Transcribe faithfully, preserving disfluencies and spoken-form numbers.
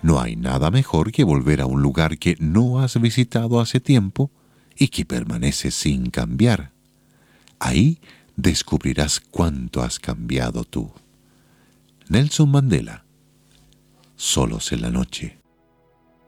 No hay nada mejor que volver a un lugar que no has visitado hace tiempo y que permanece sin cambiar. Ahí descubrirás cuánto has cambiado tú. Nelson Mandela. Solos en la noche.